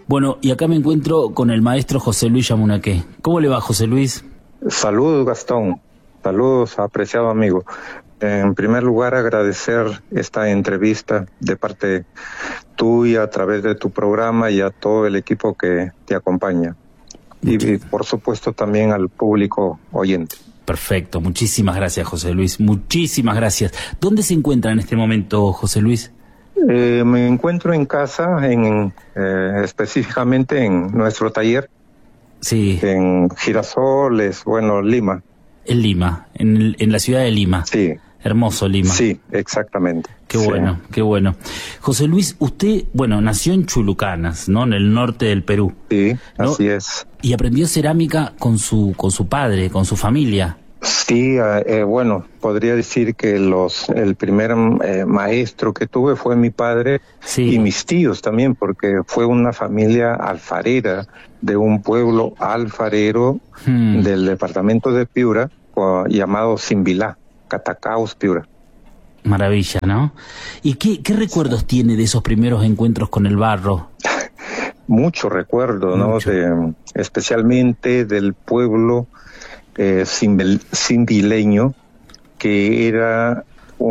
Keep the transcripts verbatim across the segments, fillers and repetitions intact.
Bueno, y acá me encuentro con el maestro José Luis Yamunaqué. ¿Cómo le va, José Luis? Saludos, Gastón. Saludos, apreciado amigo. En primer lugar, agradecer esta entrevista de parte tuya a través de tu programa y a todo el equipo que te acompaña. Y, y por supuesto también al público oyente. Perfecto, muchísimas gracias, José Luis, muchísimas gracias. ¿Dónde se encuentra en este momento, José Luis? Eh, me encuentro en casa, en eh, específicamente en nuestro taller, sí, en Girasoles, bueno, Lima. En Lima, en, el, en la ciudad de Lima. Sí. Hermoso Lima. Sí, exactamente. Qué sí. bueno, qué bueno. José Luis, usted, bueno, nació en Chulucanas, ¿no? En el norte del Perú. Sí, ¿no? Así es. Y aprendió cerámica con su con su padre, con su familia. Sí, eh, bueno, podría decir que los el primer eh, maestro que tuve fue mi padre sí. y mis tíos también, porque fue una familia alfarera de un pueblo alfarero hmm. del departamento de Piura, o, llamado Simbilá, Catacaos, Piura. Maravilla, ¿no? ¿Y qué, qué recuerdos tiene de esos primeros encuentros con el barro? Mucho recuerdo, ¿no? Mucho. De, especialmente del pueblo eh, simbileño, que era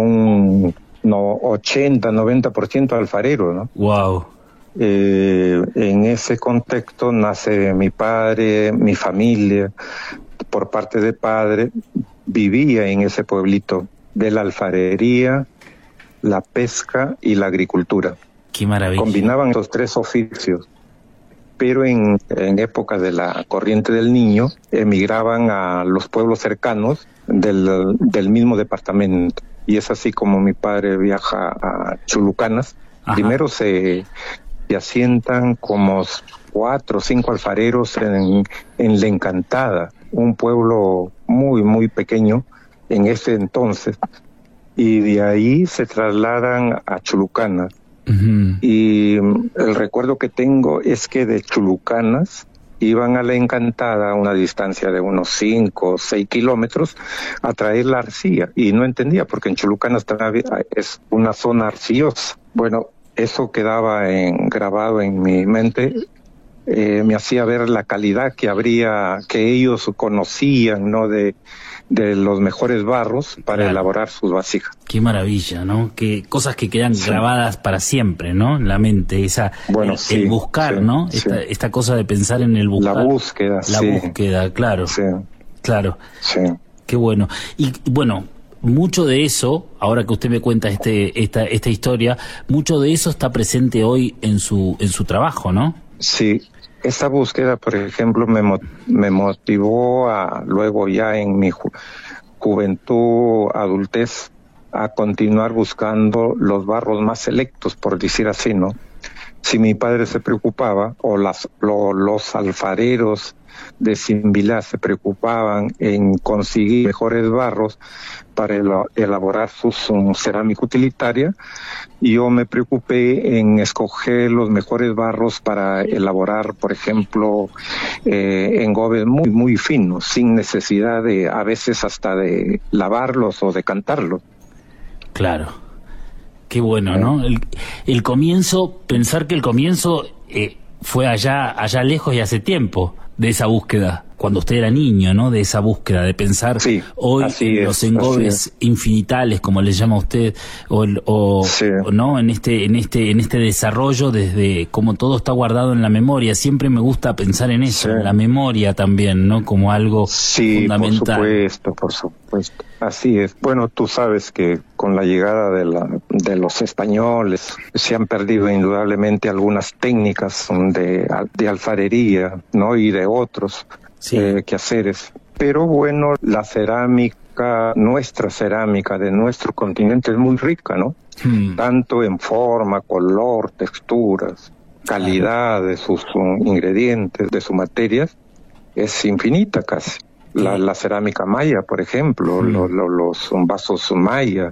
un no, ochenta, noventa por ciento alfarero, ¿no? Wow. Eh, en ese contexto nace mi padre, mi familia, por parte de padre, vivía en ese pueblito de la alfarería, la pesca y la agricultura. Qué maravilla. Combinaban estos tres oficios, pero en, en época de la corriente del Niño emigraban a los pueblos cercanos del, del mismo departamento. Y es así como mi padre viaja a Chulucanas. Ajá. Primero se, se asientan como cuatro o cinco alfareros en, en La Encantada, un pueblo muy, muy pequeño en ese entonces, y de ahí se trasladan a Chulucanas. Uh-huh. Y el recuerdo que tengo es que de Chulucanas iban a La Encantada a una distancia de unos cinco o seis kilómetros a traer la arcilla, y no entendía porque en Chulucanas es una zona arcillosa. Bueno, eso quedaba en, grabado en mi mente. Eh, me hacía ver la calidad que habría, que ellos conocían, ¿no? De, de los mejores barros para claro. elaborar sus vasijas. Qué maravilla, ¿no? Que cosas que quedan sí. grabadas para siempre, ¿no? En la mente, esa, bueno, el, sí, el buscar, sí, ¿no? Sí. Esta, esta cosa de pensar en el buscar. La búsqueda, La sí. búsqueda, claro. Sí. Claro. Sí. Qué bueno. Y bueno, mucho de eso, ahora que usted me cuenta este, esta, esta historia, mucho de eso está presente hoy en su, en su trabajo, ¿no? Sí. Esta búsqueda, por ejemplo, me, me motivó a, luego ya en mi ju juventud, adultez, a continuar buscando los barros más selectos, por decir así, ¿no? Si mi padre se preocupaba, o las, lo, los alfareros de Simbilá se preocupaban en conseguir mejores barros para el, elaborar su, su cerámica utilitaria, y yo me preocupé en escoger los mejores barros para elaborar, por ejemplo, eh, engobes muy, muy finos, sin necesidad de, a veces hasta de lavarlos o de cantarlos. Claro. Qué bueno, ¿no? El, el comienzo, pensar que el comienzo eh, fue allá, allá lejos y hace tiempo de esa búsqueda, cuando usted era niño, ¿no? De esa búsqueda, de pensar sí, hoy en es, los engobes infinitales, como le llama usted, o, o, sí. o no, en este, en este, en este desarrollo, desde como todo está guardado en la memoria. Siempre me gusta pensar en eso, sí. en la memoria también, ¿no? Como algo sí, fundamental. Por supuesto, por supuesto. Así es. Bueno, tú sabes que con la llegada de, la, de los españoles se han perdido indudablemente algunas técnicas de, de alfarería, ¿no? Y de otros sí. eh, quehaceres. Pero bueno, la cerámica, nuestra cerámica de nuestro continente es muy rica, ¿no? Hmm. Tanto en forma, color, texturas, calidad de sus um, ingredientes, de sus materias, es infinita casi. La, la cerámica maya, por ejemplo, mm. lo, lo, los vasos maya,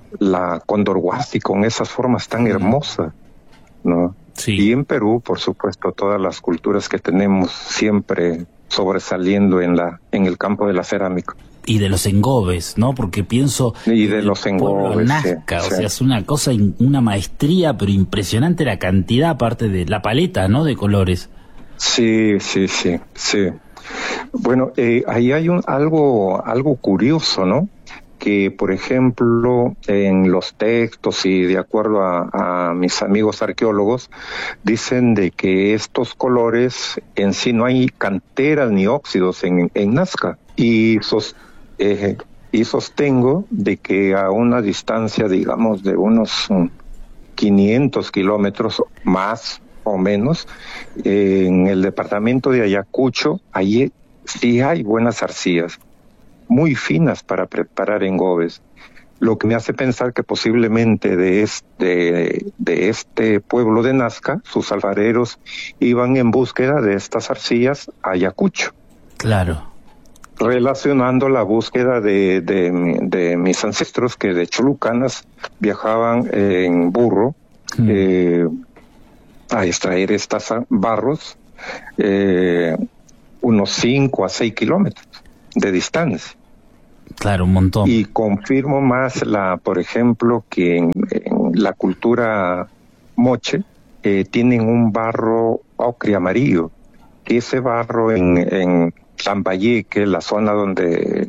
la Cóndor Huasi, con esas formas tan mm. hermosas, ¿no? Sí. Y en Perú, por supuesto, todas las culturas que tenemos siempre sobresaliendo en la en el campo de la cerámica. y de los engobes, ¿no? Porque pienso... Y de los engobes, Nazca, sí, o sí. sea, es una cosa, una maestría, pero impresionante la cantidad, aparte de la paleta, ¿no? De colores. Sí, sí, sí, sí. Bueno, eh, ahí hay un, algo, algo curioso, ¿no? Que, por ejemplo, en los textos y de acuerdo a, a mis amigos arqueólogos, dicen de que estos colores en sí no hay canteras ni óxidos en, en Nazca. Y, sos, eh, y sostengo de que a una distancia, digamos, de unos um, quinientos kilómetros más o menos, eh, en el departamento de Ayacucho, allí sí hay buenas arcillas, muy finas para preparar engobes, lo que me hace pensar que posiblemente de este, de este pueblo de Nazca, sus alfareros iban en búsqueda de estas arcillas a Ayacucho. Claro. Relacionando la búsqueda de, de, de mis ancestros que de Chulucanas viajaban en burro mm. eh, a extraer estas barros eh, unos cinco a seis kilómetros de distancia. Claro, un montón. Y confirmo más, la, por ejemplo, que en, en la cultura moche eh, tienen un barro ocre amarillo, que ese barro en, en Lambayeque, la zona donde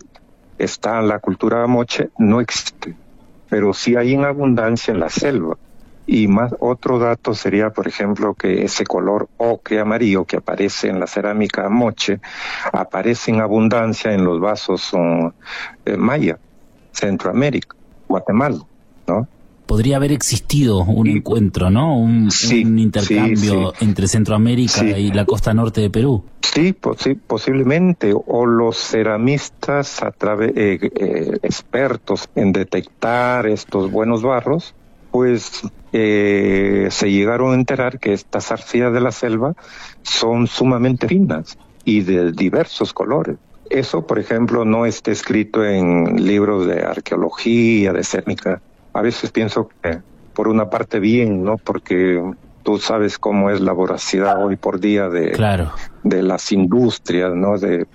está la cultura moche, no existe, pero sí hay en abundancia en la selva. Y más otro dato sería, por ejemplo, que ese color ocre amarillo que aparece en la cerámica moche aparece en abundancia en los vasos um, eh, maya, Centroamérica, Guatemala, ¿no? Podría haber existido un y, encuentro, ¿no? Un, sí, un intercambio sí, sí. entre Centroamérica sí. y la costa norte de Perú. Sí, posi- posiblemente, o los ceramistas, a través, eh, eh, expertos en detectar estos buenos barros, pues eh, se llegaron a enterar que estas arcillas de la selva son sumamente finas y de diversos colores. Eso, por ejemplo, no está escrito en libros de arqueología, de cerámica. A veces pienso que por una parte bien, ¿no? Porque tú sabes cómo es la voracidad hoy por día de, claro. de las industrias, ¿no? De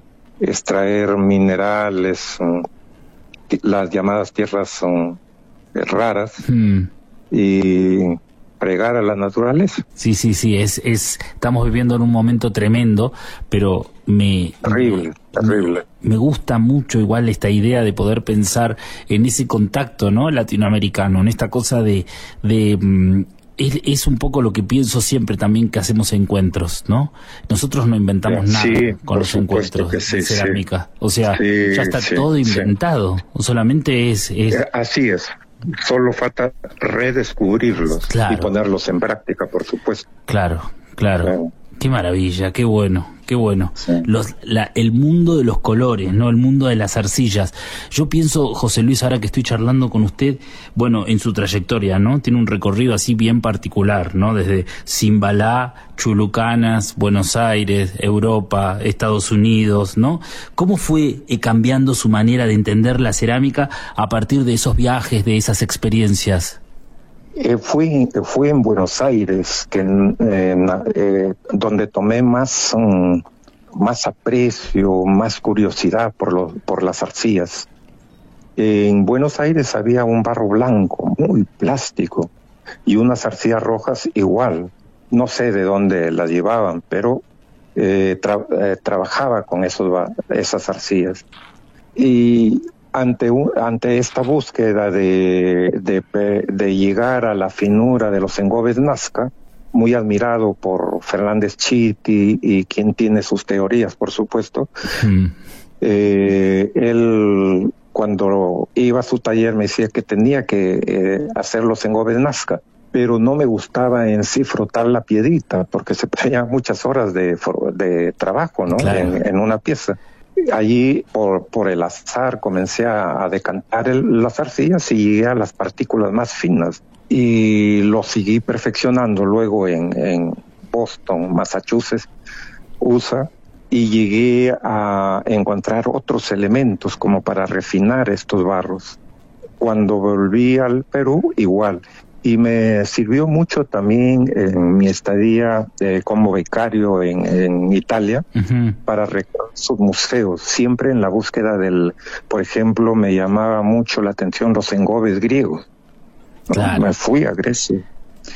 extraer minerales, um, las llamadas tierras son raras hmm. y fregar a la naturaleza. Sí, sí, sí, es, es, estamos viviendo en un momento tremendo, pero me... Terrible, me, terrible. Me gusta mucho igual esta idea de poder pensar en ese contacto, ¿no? Latinoamericano, en esta cosa de... de mm, es, es un poco lo que pienso siempre también que hacemos encuentros, ¿no? Nosotros no inventamos sí, nada con los encuentros que sí, de cerámica. Sí. O sea, sí, ya está sí, todo inventado. Sí. Solamente es, es... Así es. Solo falta redescubrirlos claro. y ponerlos en práctica, por supuesto. Claro, claro. claro. Qué maravilla, qué bueno, qué bueno. Sí. Los, la, el mundo de los colores, ¿no? El mundo de las arcillas. Yo pienso, José Luis, ahora que estoy charlando con usted, bueno, en su trayectoria, ¿no? Tiene un recorrido así bien particular, ¿no? Desde Zimbalá, Chulucanas, Buenos Aires, Europa, Estados Unidos, ¿no? ¿Cómo fue eh, cambiando su manera de entender la cerámica a partir de esos viajes, de esas experiencias? Eh, fui, fui en Buenos Aires, que eh, eh, donde tomé más, um, más aprecio, más curiosidad por, los, por las arcillas. Eh, en Buenos Aires había un barro blanco, muy plástico, y unas arcillas rojas igual. No sé de dónde las llevaban, pero eh, tra- eh, trabajaba con esos, esas arcillas. Y Ante, un, ante esta búsqueda de, de, de llegar a la finura de los engobes Nazca, muy admirado por Fernández Chiti y quien tiene sus teorías, por supuesto, mm. eh, él cuando iba a su taller me decía que tenía que eh, hacer los engobes Nazca, pero no me gustaba en sí frotar la piedrita, porque se tenían muchas horas de, de trabajo, ¿no? Claro. en, en una pieza. Allí, por, por el azar, comencé a, a decantar el, las arcillas y llegué a las partículas más finas. Y lo seguí perfeccionando luego en, en Boston, Massachusetts, U S A, y llegué a encontrar otros elementos como para refinar estos barros. Cuando volví al Perú, igual, Y me sirvió mucho también en mi estadía eh, como becario en, en Italia, uh-huh, para recorrer sus museos, siempre en la búsqueda del, por ejemplo, me llamaba mucho la atención los engobes griegos. Claro. Me fui a Grecia.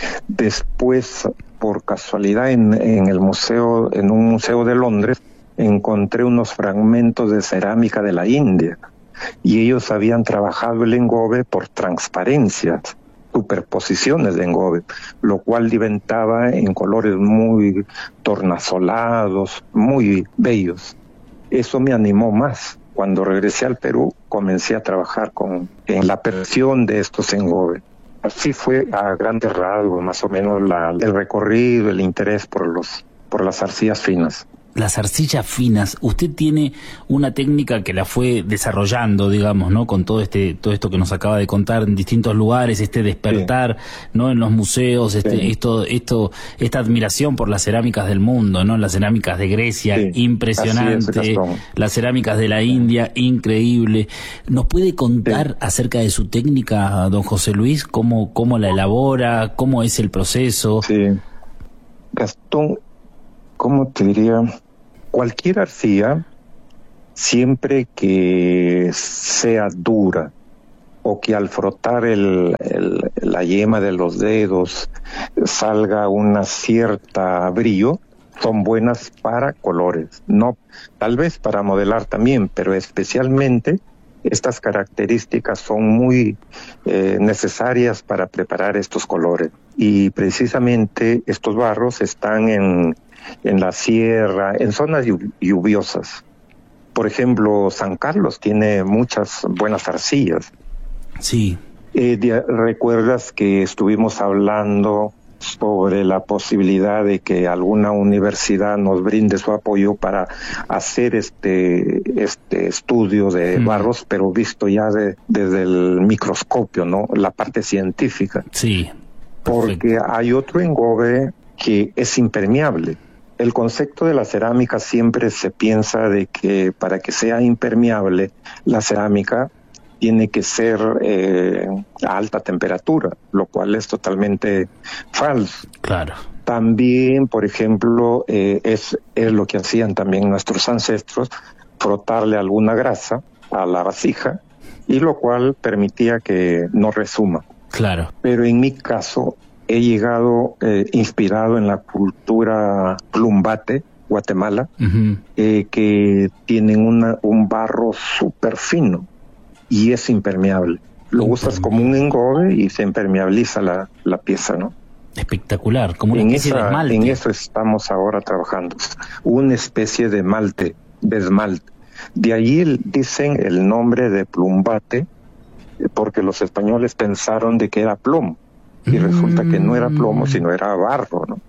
Después, por casualidad, en, en el museo, en un museo de Londres, encontré unos fragmentos de cerámica de la India, y ellos habían trabajado el engobe por transparencias, superposiciones de engobe, lo cual diventaba en colores muy tornasolados, muy bellos. Eso me animó más. Cuando regresé al Perú, comencé a trabajar con, en la percepción de estos engobes. Así fue a grandes rasgos, más o menos, la, el recorrido, el interés por los por las arcillas finas. Las arcillas finas, usted tiene una técnica que la fue desarrollando, digamos, ¿no? Con todo este, todo esto que nos acaba de contar en distintos lugares, este despertar, sí, ¿no? En los museos, este, sí, esto, esto, esta admiración por las cerámicas del mundo, ¿no? Las cerámicas de Grecia, sí, impresionante, es, las cerámicas de la India, increíble. ¿Nos puede contar, sí, acerca de su técnica, don José Luis? ¿Cómo, cómo la elabora? ¿Cómo es el proceso? Sí, Gastón, ¿cómo te diría? Cualquier arcilla, siempre que sea dura o que al frotar el, el, la yema de los dedos salga una cierta brillo, son buenas para colores. No, tal vez para modelar también, pero especialmente estas características son muy eh, necesarias para preparar estos colores. Y precisamente estos barros están en en la sierra, en zonas lluviosas. Por ejemplo, San Carlos tiene muchas buenas arcillas. Sí. Eh, de, ¿Recuerdas que estuvimos hablando sobre la posibilidad de que alguna universidad nos brinde su apoyo para hacer este este estudio de mm. barros, pero visto ya de, desde el microscopio, ¿no? La parte científica. Sí. Porque perfecto. Hay otro engobe que es impermeable. El concepto de la cerámica siempre se piensa de que para que sea impermeable la cerámica tiene que ser eh, a alta temperatura, lo cual es totalmente falso. Claro. También, por ejemplo, eh, es, es lo que hacían también nuestros ancestros, frotarle alguna grasa a la vasija, y lo cual permitía que no resuma. Claro. Pero en mi caso he llegado eh, inspirado en la cultura Plumbate, Guatemala, uh-huh, eh, que tienen una, un barro súper fino y es impermeable. Lo usas como un engobe y se impermeabiliza la, la pieza, ¿no? Espectacular, como una en especie esa, de esmalte. En eso estamos ahora trabajando. Una especie de malte, de esmalte. De allí dicen el nombre de Plumbate, porque los españoles pensaron de que era plomo. Y resulta que no era plomo, sino era barro, ¿no?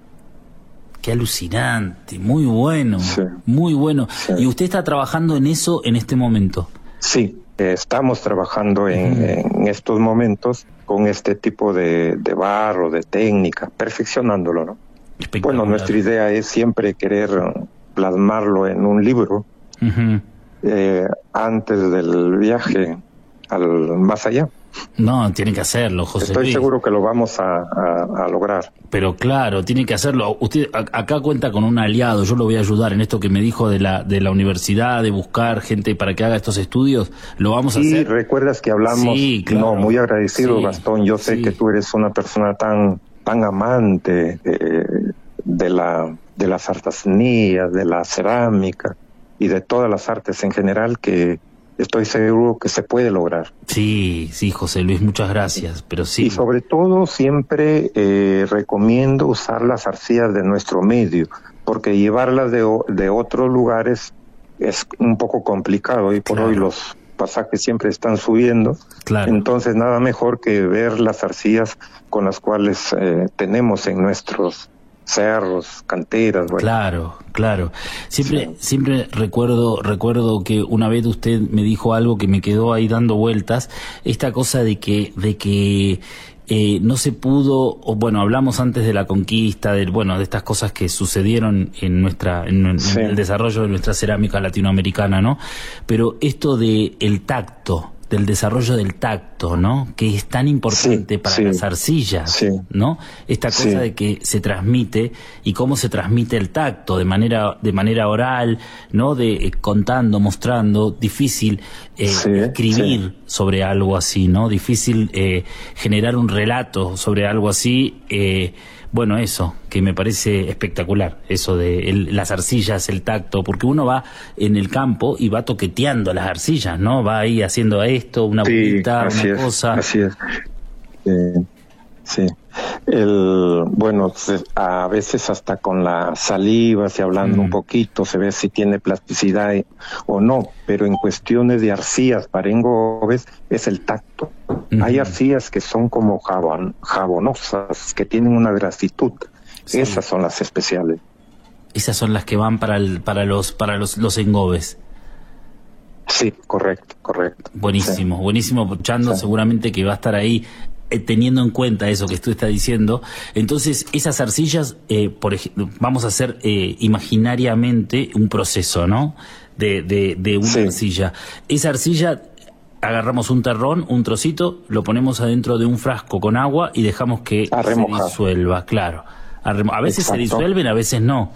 Qué alucinante, muy bueno, sí, muy bueno. Sí. ¿Y usted está trabajando en eso en este momento? Sí, eh, estamos trabajando en, uh-huh, en estos momentos con este tipo de, de barro, de técnica, perfeccionándolo, ¿no? Bueno, nuestra idea es siempre querer plasmarlo en un libro, uh-huh, eh, antes del viaje al más allá. No, tiene que hacerlo, José Estoy Luis. seguro que lo vamos a, a, a lograr. Pero claro, tiene que hacerlo. Usted a, acá cuenta con un aliado, yo lo voy a ayudar en esto que me dijo de la de la universidad, de buscar gente para que haga estos estudios. Lo vamos a sí, hacer. Sí, recuerdas que hablamos. Sí, claro. No, muy agradecido, sí, Gastón. Yo sé sí. que tú eres una persona tan tan amante eh, de la de las artesanías, de la cerámica y de todas las artes en general, que estoy seguro que se puede lograr. Sí, sí, José Luis, muchas gracias, pero sí. Y sobre todo siempre eh, recomiendo usar las arcillas de nuestro medio, porque llevarlas de, de otros lugares es un poco complicado, y por claro. hoy los pasajes siempre están subiendo. Claro. Entonces nada mejor que ver las arcillas con las cuales eh, tenemos en nuestros cerros, canteras. Bueno. Claro, claro. Siempre, sí. siempre recuerdo, recuerdo que una vez usted me dijo algo que me quedó ahí dando vueltas, esta cosa de que, de que eh, no se pudo, o bueno, hablamos antes de la conquista, de, bueno, de estas cosas que sucedieron en nuestra, en, en, sí. en el desarrollo de nuestra cerámica latinoamericana, ¿no? Pero esto de el tacto, del desarrollo del tacto, ¿no? Que es tan importante sí, para sí, las arcillas, sí, ¿no? Esta cosa sí. de que se transmite y cómo se transmite el tacto de manera de manera oral, ¿no? De eh, contando, mostrando, difícil eh, Sí, escribir sí. sobre algo así, ¿no? Difícil eh, generar un relato sobre algo así. Eh, bueno, eso, que me parece espectacular, eso de el, las arcillas, el tacto, porque uno va en el campo y va toqueteando las arcillas, ¿no? Va ahí haciendo esto, una Sí, bolita, así una es, cosa. así es. Eh, sí. El, bueno, se- a veces hasta con la saliva, si hablando Mm. un poquito, se ve si tiene plasticidad y- o no, pero en cuestiones de arcillas para engobes es el tacto. Hay Ujú. arcillas que son como jabon, jabonosas, que tienen una grasitud. Sí. Esas son las especiales. Esas son las que van para el, para los para los, los engobes. Sí, correcto, correcto. Buenísimo, buenísimo, Chando, Sí. seguramente que va a estar ahí eh, teniendo en cuenta eso que tú estás diciendo. Entonces, esas arcillas, eh, por ejemplo, vamos a hacer eh, imaginariamente un proceso, ¿no? De, de, de una Sí. arcilla. Esa arcilla, agarramos un terrón, un trocito, lo ponemos adentro de un frasco con agua y dejamos que A se remojar. disuelva, claro. A, remo- a veces se Exacto. disuelven, a veces no.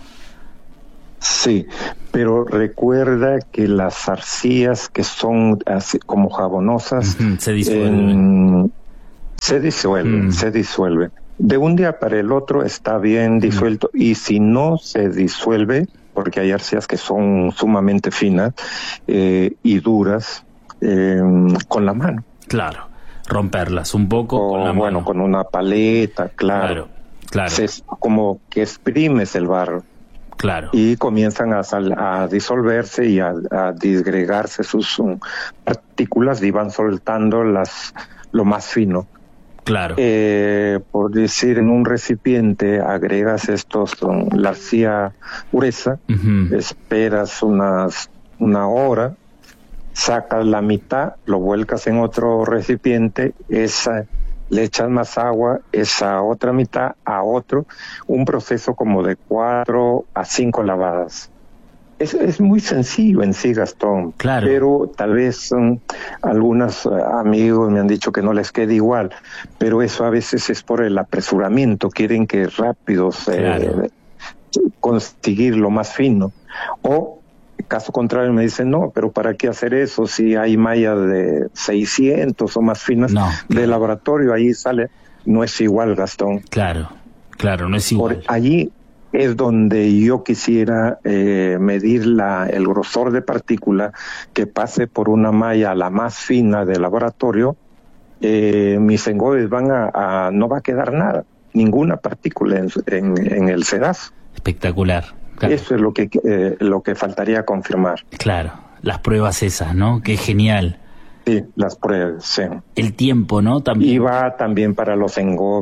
Sí, pero recuerda que las arcillas que son así como jabonosas Ujú, se disuelven. en- se disuelven, Mm. se disuelven. De un día para el otro está bien disuelto y si no se disuelve, porque hay arcillas que son sumamente finas eh, y duras, eh, con la mano. Claro, romperlas un poco O con la bueno, mano. con una paleta, claro. Claro, claro, Se- como que exprimes el barro. claro. Y comienzan a, sal- a disolverse y a, a disgregarse sus um, partículas y van soltando las lo más fino. Claro. Eh, por decir, en un recipiente agregas estos, um, la arcilla gruesa, Ujú. esperas unas una hora, sacas la mitad, lo vuelcas en otro recipiente, esa le echas más agua, esa otra mitad a otro, un proceso como de cuatro a cinco lavadas. Es, es muy sencillo en sí, Gastón, Claro. pero tal vez um, algunos eh, amigos me han dicho que no les quede igual, pero eso a veces es por el apresuramiento, quieren que rápido se Claro. conseguir lo más fino. O caso contrario me dicen, no, pero ¿para qué hacer eso si hay mallas de seiscientos o más finas No, de claro. laboratorio? Ahí sale, no es igual, Gastón. Claro, claro, no es Por igual. allí es donde yo quisiera eh, medir la, el grosor de partícula que pase por una malla la más fina de laboratorio. Eh, mis engobes van a, a, no va a quedar nada, ninguna partícula en, en, en el sedazo. Espectacular. Claro, Eso es lo que eh, lo que faltaría confirmar. claro, las pruebas esas, ¿no? Qué genial. Sí, las pruebas, sí. El tiempo, ¿no? También. Y va también para los engobes.